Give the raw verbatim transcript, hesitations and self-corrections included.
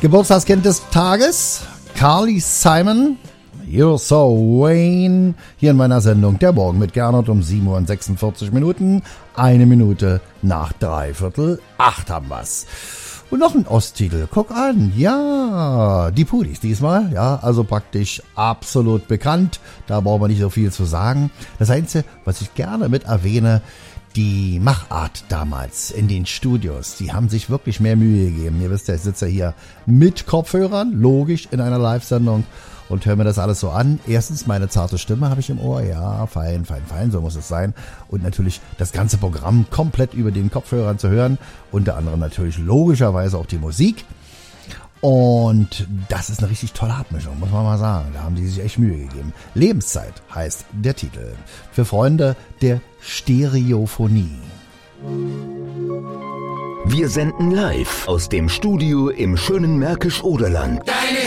Geburtstagskind des Tages, Carly Simon, You're So Vain, hier in meiner Sendung Der Morgen mit Gernot um sieben Uhr und sechsundvierzig Minuten, eine Minute nach dreiviertel acht haben wir's. Und noch ein Osttitel, guck an, ja, die Pudis diesmal, ja, also praktisch absolut bekannt, da brauchen wir nicht so viel zu sagen. Das Einzige, was ich gerne mit erwähne, die Machart damals in den Studios, die haben sich wirklich mehr Mühe gegeben. Ihr wisst ja, ich sitze hier mit Kopfhörern, logisch, in einer Live-Sendung und höre mir das alles so an. Erstens, meine zarte Stimme habe ich im Ohr, ja, fein, fein, fein, so muss es sein. Und natürlich das ganze Programm komplett über den Kopfhörern zu hören, unter anderem natürlich logischerweise auch die Musik. Und das ist eine richtig tolle Abmischung, muss man mal sagen. Da haben die sich echt Mühe gegeben. Lebenszeit heißt der Titel. Für Freunde der Stereophonie. Wir senden live aus dem Studio im schönen Märkisch-Oderland.